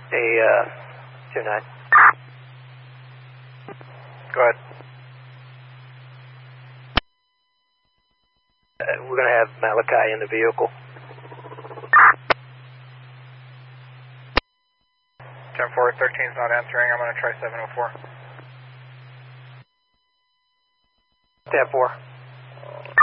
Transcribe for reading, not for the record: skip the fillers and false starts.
Hey, 2-9. Go ahead. We're going to have Malachi in the vehicle. 10-4, 13's not answering. I'm going to try 704. 10-4.